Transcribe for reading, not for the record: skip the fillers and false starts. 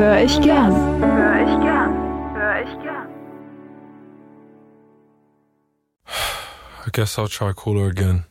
Hör ich gern. I guess I'll try cooler again.